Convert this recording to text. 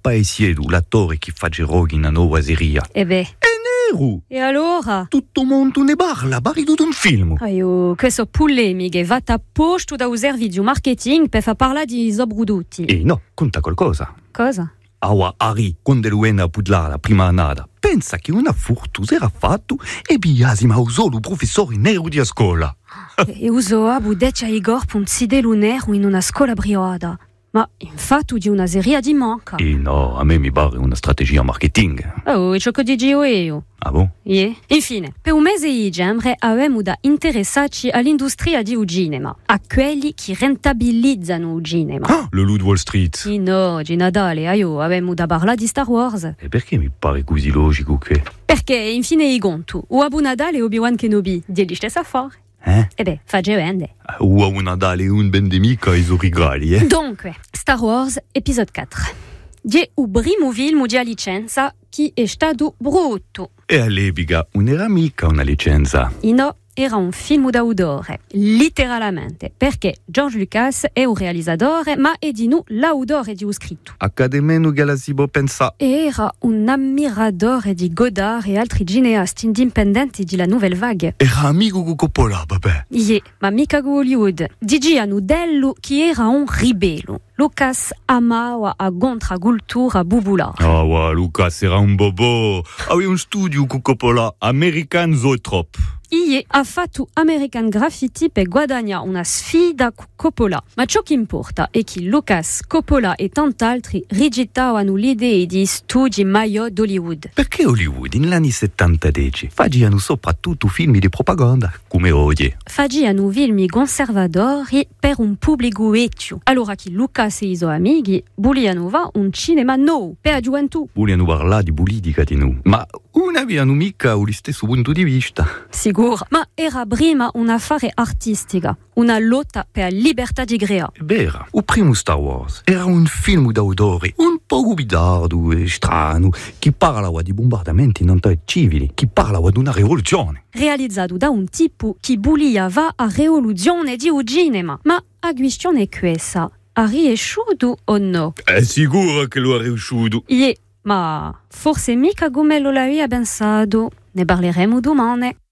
Paesiedu, l'attore che fa Geroghi in una nuova serie. E beh. E allora? Tutto mondo ne parla, pare tutto un film. Questo polemiche va a posto da usare video marketing per far parlare di sobruduti. No, conta qualcosa. Cosa? Awa Ari, quando lui è a Pudla la prima annata, pensa che una furtus era fatto e biasima usò il professore nero di scuola. E usò a budeccia Igor per un sidelo nero in una scuola brioada. Ma infatti di una serie di manca. No, a me mi pare una strategia marketing. E ciò che dicevo io. Ah bon? Infine, per un mese di dicembre avevamo da interessarci all'industria di cinema, a quelli che rentabilizzano il cinema. Lo Loup Wall Street. No, di Natale, avevamo da parlare di Star Wars. E perché mi pare così logico che... Perché, infine, i conto, o Abu Nadal e Obi-Wan Kenobi, di stessa affare. E beh, fa vende. O un Nadal e un ben d'amica e so regali, Dunque, Star Wars, episodio 4. È il primo film di licenza che è stato brutto. E all'epoca non era mica una licenza. No, era un film d'autore, letteralmente, perché George Lucas è un realizzatore, ma è di noi l'autore di un scritto. Accademeno che la si può pensare. Era un ammiratore di Godard e altri cineasti indipendenti della Nouvelle Vague. Era amico con Coppola, vabbè. Ma mica con Hollywood. Dicevano dello che era un ribello. Lucas amava a contracultura bubula. Lucas era un bobo. Aveva un studio con Coppola, American Zoetrop. Ha fatto American Graffiti per guadagnare una sfida con Coppola. Ma ciò che importa è che Lucas, Coppola e tant'altri rigettavano l'idea di studi maior d'Hollywood. Perché Hollywood, negli anni 70, facevano soprattutto film di propaganda, come oggi. Facevano film conservatori per un pubblico vecchio. Allora che Lucas e i suoi amici volevano fare un cinema nuovo per la gioventù. Volevano parlare di politica di noi, ma non avevano mica lo stesso punto di vista. Sicuro, ma era prima un affare artistica, una lotta per la libertà di crea. Era, il primo Star Wars era un film d'autore, un po' gubidardo e strano, che parlava di bombardamenti non civili, che parlava di una rivoluzione. Realizzato da un tipo che voleva a rivoluzione di un cinema. Ma la questione è questa, ha riuscito o no? È sicuro che lo ha riuscito. Ma forse mica come lo l'aveva pensato. Ne parleremo domani.